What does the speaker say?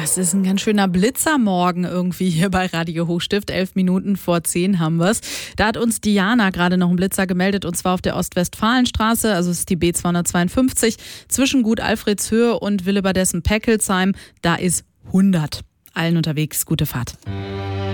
Das ist ein ganz schöner Blitzermorgen irgendwie hier bei Radio Hochstift. 11 Minuten vor 10 haben wir's. Da hat uns Diana gerade noch einen Blitzer gemeldet und zwar auf der Ostwestfalenstraße. Also es ist die B252 zwischen Gut Alfredshöhe und Willebadessen-Peckelsheim. Da ist 100. Allen unterwegs gute Fahrt.